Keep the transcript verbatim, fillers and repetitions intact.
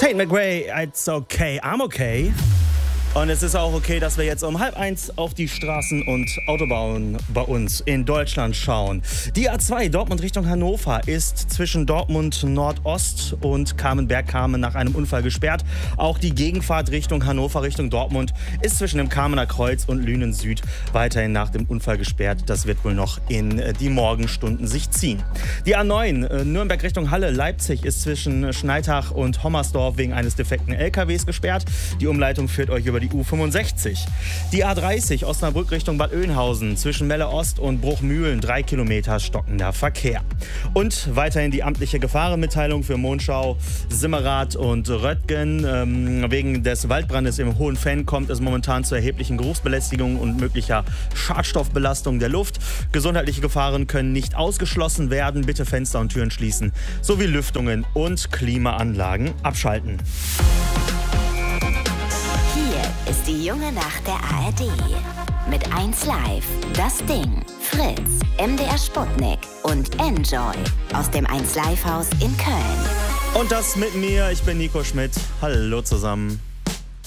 Tate McRae, it's okay, I'm okay. Und es ist auch okay, dass wir jetzt um halb eins auf die Straßen und Autobahnen bei uns in Deutschland schauen. Die A zwei Dortmund Richtung Hannover ist zwischen Dortmund Nordost und Kamenberg-Kamen nach einem Unfall gesperrt. Auch die Gegenfahrt Richtung Hannover Richtung Dortmund ist zwischen dem Kamener Kreuz und Lünen Süd weiterhin nach dem Unfall gesperrt. Das wird wohl noch in die Morgenstunden sich ziehen. Die A neun Nürnberg Richtung Halle Leipzig ist zwischen Schneitach und Hommersdorf wegen eines defekten L K Ws gesperrt. Die Umleitung führt euch über die U fünfundsechzig. Die A dreißig Osnabrück Richtung Bad Oeynhausen zwischen Melle Ost und Bruchmühlen drei Kilometer stockender Verkehr. Und weiterhin die amtliche Gefahrenmitteilung für Monschau, Simmerath und Röttgen. Ähm, wegen des Waldbrandes im Hohenfenn kommt es momentan zu erheblichen Geruchsbelästigungen und möglicher Schadstoffbelastung der Luft. Gesundheitliche Gefahren können nicht ausgeschlossen werden. Bitte Fenster und Türen schließen sowie Lüftungen und Klimaanlagen abschalten. Ist die junge Nacht der A R D. Mit eins Live, Das Ding, Fritz, M D R Sputnik und Enjoy aus dem eins Live Haus in Köln. Und das mit mir, ich bin Nico Schmidt. Hallo zusammen.